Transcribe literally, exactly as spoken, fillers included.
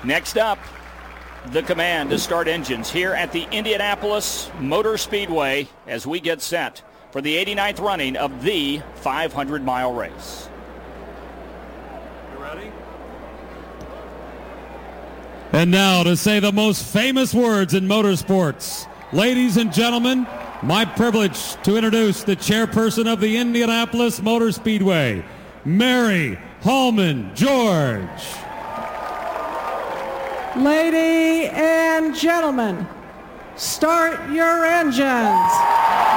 Next up, the command to start engines here at the Indianapolis Motor Speedway as we get set for the eighty-ninth running of the five hundred mile race. You ready? And now to say the most famous words in motorsports. Ladies and gentlemen, my privilege to introduce the chairperson of the Indianapolis Motor Speedway, Mary Holman George. Ladies and gentlemen, start your engines.